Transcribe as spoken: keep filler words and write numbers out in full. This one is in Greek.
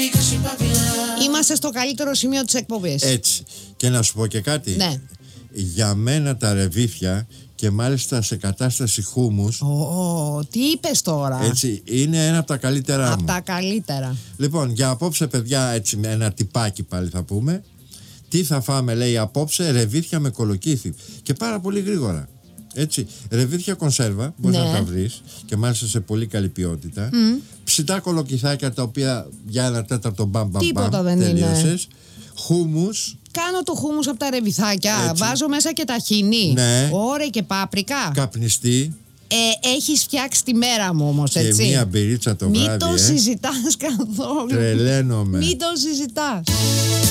Είμαστε στο καλύτερο σημείο της εκπομπής. Έτσι. Και να σου πω και κάτι. Ναι. Για μένα τα ρεβίθια, και μάλιστα σε κατάσταση χούμους. Ω, τι είπες τώρα. Έτσι, είναι ένα από τα καλύτερά μου. Από τα καλύτερα. Λοιπόν, για απόψε, παιδιά, έτσι με ένα τυπάκι πάλι θα πούμε. Τι θα φάμε, λέει, απόψε? Ρεβίθια με κολοκύθι. Και πάρα πολύ γρήγορα. Έτσι, ρεβίθια κονσέρβα, μπορείς Ναι. να τα βρεις, και μάλιστα σε πολύ καλή ποιότητα. Mm. Ψητά κολοκυθάκια, τα οποία για ένα τέταρτο μπαμ μπαμ Τίποτα μπαμ, δεν τελείωσες. είναι. Χούμους. Κάνω το χούμους από τα ρεβιθάκια. Έτσι. Βάζω μέσα και ταχίνι. Ναι. Ωραία, και πάπρικα. Καπνιστή. Ε, έχεις φτιάξει τη μέρα μου όμως, Και έτσι. μία μπυρίτσα το Μην βράδυ. το ε. συζητάς καθόλου. Τρελαίνομαι. Μην το συζητάς.